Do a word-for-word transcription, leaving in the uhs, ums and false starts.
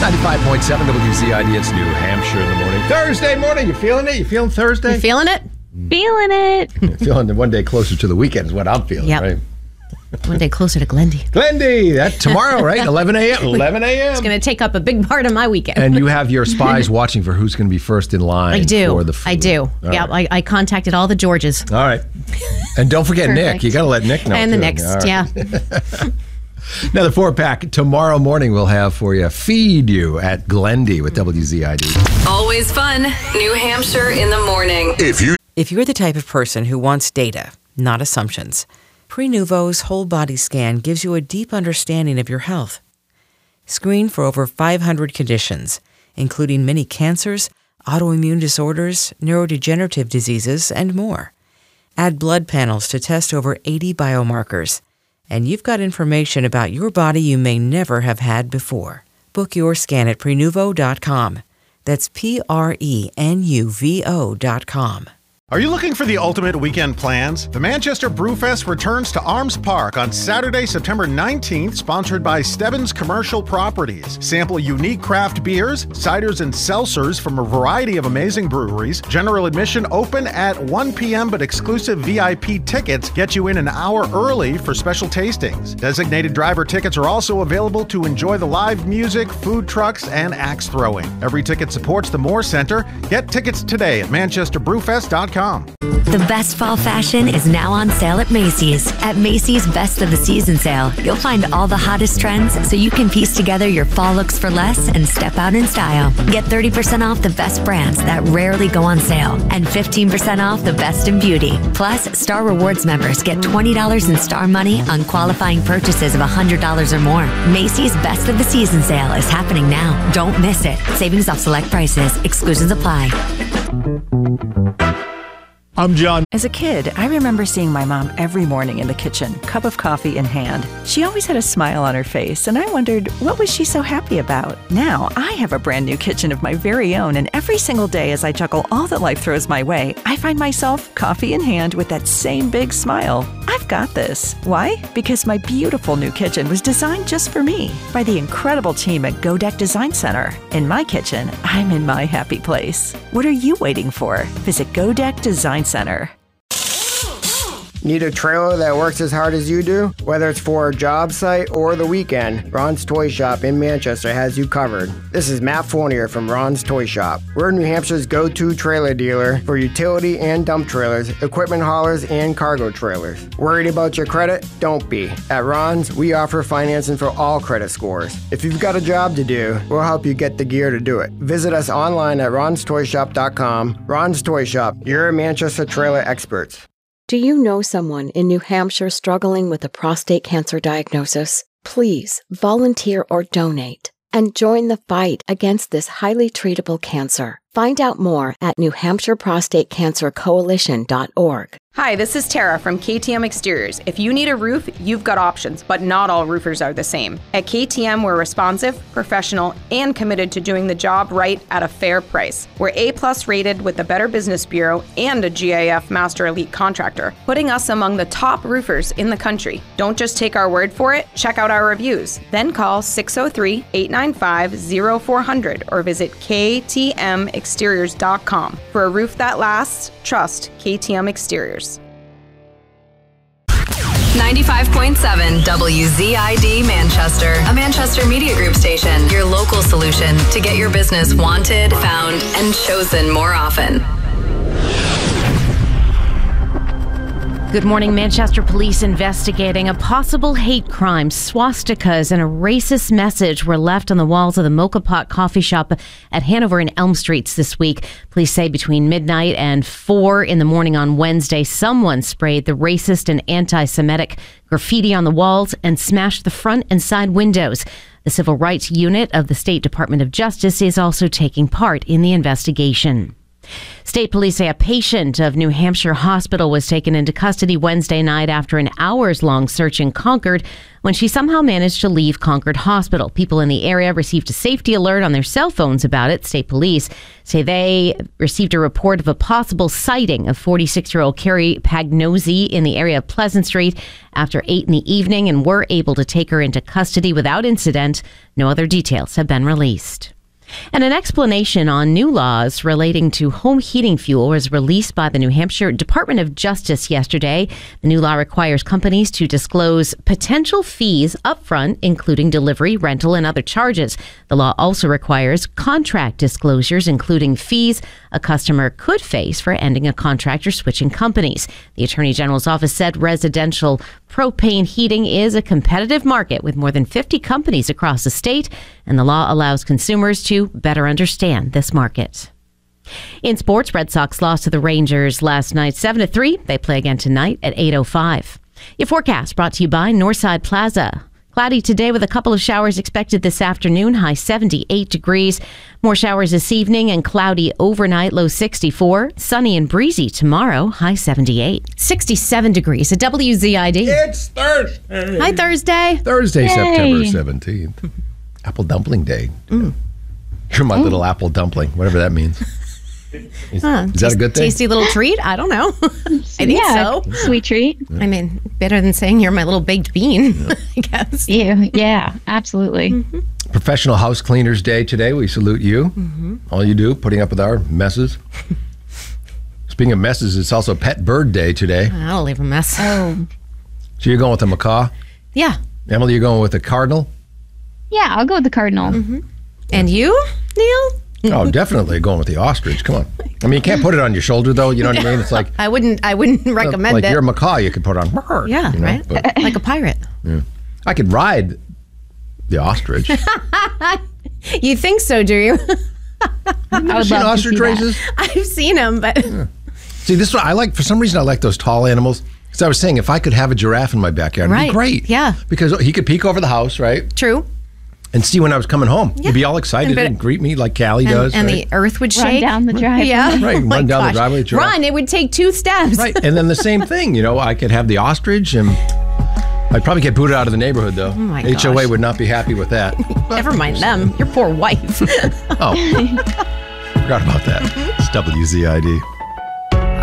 ninety-five point seven W Z I D. It's New Hampshire in the morning. Thursday morning. You feeling it? You feeling Thursday? You feeling it? Feeling it. Feeling it one day closer to the weekend is what I'm feeling, yep. right? One day closer to Glendy. Glendy, that's tomorrow, right? eleven a.m. eleven a.m. It's going to take up a big part of my weekend. And you have your spies watching for who's going to be first in line I do. for the food. I do. All yeah, right. I, I contacted all the Georges. All right. And don't forget Nick. You got to let Nick know, And too. the Nicks, Right. yeah. Another four-pack tomorrow morning we'll have for you. Feed You at Glendy with W Z I D. Always fun. New Hampshire in the morning. If you If you're the type of person who wants data, not assumptions, Prenuvo's whole body scan gives you a deep understanding of your health. Screen for over five hundred conditions, including many cancers, autoimmune disorders, neurodegenerative diseases, and more. Add blood panels to test over eighty biomarkers. And you've got information about your body you may never have had before. Book your scan at Prenuvo dot com. That's P R E N U V O dot com. Are you looking for the ultimate weekend plans? The Manchester Brewfest returns to Arms Park on Saturday, September nineteenth, sponsored by Stebbins Commercial Properties. Sample unique craft beers, ciders, and seltzers from a variety of amazing breweries. General admission open at one p.m., but exclusive V I P tickets get you in an hour early for special tastings. Designated driver tickets are also available to enjoy the live music, food trucks, and axe throwing. Every ticket supports the Moore Center. Get tickets today at manchester brewfest dot com. The best fall fashion is now on sale at Macy's. At Macy's Best of the Season sale, you'll find all the hottest trends so you can piece together your fall looks for less and step out in style. Get thirty percent off the best brands that rarely go on sale and fifteen percent off the best in beauty. Plus, Star Rewards members get twenty dollars in Star Money on qualifying purchases of one hundred dollars or more. Macy's Best of the Season sale is happening now. Don't miss it. Savings off select prices. Exclusions apply. I'm John. As a kid, I remember seeing my mom every morning in the kitchen, cup of coffee in hand. She always had a smile on her face, and I wondered, what was she so happy about? Now, I have a brand new kitchen of my very own, and every single day as I juggle all that life throws my way, I find myself coffee in hand with that same big smile. I've got this. Why? Because my beautiful new kitchen was designed just for me by the incredible team at Godek Design Center. In my kitchen, I'm in my happy place. What are you waiting for? Visit Godek Design Center. Need a trailer that works as hard as you do? Whether it's for a job site or the weekend, Ron's Toy Shop in Manchester has you covered. This is Matt Fournier from Ron's Toy Shop. We're New Hampshire's go-to trailer dealer for utility and dump trailers, equipment haulers, and cargo trailers. Worried about your credit? Don't be. At Ron's, we offer financing for all credit scores. If you've got a job to do, we'll help you get the gear to do it. Visit us online at rons toy shop dot com. Ron's Toy Shop, your Manchester trailer experts. Do you know someone in New Hampshire struggling with a prostate cancer diagnosis? Please volunteer or donate and join the fight against this highly treatable cancer. Find out more at new hampshire prostate cancer coalition dot org. Hi, this is Tara from K T M Exteriors. If you need a roof, you've got options, but not all roofers are the same. At K T M, we're responsive, professional, and committed to doing the job right at a fair price. We're A-plus rated with the Better Business Bureau and a G I F Master Elite Contractor, putting us among the top roofers in the country. Don't just take our word for it, check out our reviews. Then call six oh three, eight nine five, oh four hundred or visit k t m exteriors dot com. For a roof that lasts, trust K T M Exteriors. ninety-five point seven W Z I D Manchester, a Manchester Media Group station. Your local solution to get your business wanted, found, and chosen more often. Good morning. Manchester police investigating a possible hate crime. Swastikas and a racist message were left on the walls of the Mocha Pot coffee shop at Hanover and Elm Streets this week. Police say between midnight and four in the morning on Wednesday, someone sprayed the racist and anti-Semitic graffiti on the walls and smashed the front and side windows. The Civil Rights Unit of the State Department of Justice is also taking part in the investigation. State police say a patient of New Hampshire Hospital was taken into custody Wednesday night after an hours-long search in Concord when she somehow managed to leave Concord Hospital. People in the area received a safety alert on their cell phones about it. State police say they received a report of a possible sighting of forty-six-year-old Carrie Pagnozzi in the area of Pleasant Street after eight in the evening and were able to take her into custody without incident. No other details have been released. And an explanation on new laws relating to home heating fuel was released by the New Hampshire Department of Justice yesterday. The new law requires companies to disclose potential fees upfront, including delivery, rental, and other charges. The law also requires contract disclosures, including fees a customer could face for ending a contract or switching companies. The Attorney General's office said residential propane heating is a competitive market with more than fifty companies across the state, and the law allows consumers to better understand this market. In sports, Red Sox lost to the Rangers last night seven to three. They play again tonight at eight oh five. Your forecast brought to you by Northside Plaza. Cloudy today with a couple of showers expected this afternoon, high seventy-eight degrees. More showers this evening and cloudy overnight, low sixty-four. Sunny and breezy tomorrow, high seventy-eight. sixty-seven degrees at W Z I D. It's Thursday. Hi, Thursday. Thursday, Yay. September seventeenth. Apple Dumpling Day. Mm. You're my oh. little apple dumpling, whatever that means. Is, huh. is that a good thing? Tasty little treat? I don't know. I think yeah, so. Sweet treat. Yeah. I mean, better than saying you're my little baked bean, yeah. I guess. Yeah, yeah, absolutely. Mm-hmm. Professional House Cleaners Day today. We salute you. Mm-hmm. All you do, putting up with our messes. Speaking of messes, it's also Pet Bird Day today. I'll leave a mess. Oh. So you're going with a macaw? Yeah. Emily, you're going with a cardinal? Yeah, I'll go with the cardinal. Mm-hmm. And you, Neil? Oh, definitely going with the ostrich. Come on. I mean, you can't put it on your shoulder, though. You know what I mean? It's like I wouldn't. I wouldn't recommend like it. Like you're a macaw, you could put on. Yeah, you know, right. But, like a pirate. Yeah. I could ride the ostrich. You think so, do you? I would love seen ostrich races. I've seen them, but yeah. See, this is what I like. For some reason, I like those tall animals. Because I was saying, if I could have a giraffe in my backyard, right. it'd be great. Yeah. Because he could peek over the house, right? True. And see when I was coming home. Yeah. He'd be all excited and, and greet me like Callie and, does. And right? the earth would run shake. down the driveway. Yeah. Right, oh run down gosh. the driveway. Giraffe. Run, it would take two steps. Right, and then the same thing. You know, I could have the ostrich and I'd probably get booted out of the neighborhood, though. Oh my H O A gosh. would not be happy with that. Never mind them. Your poor wife. Oh, forgot about that. It's W Z I D.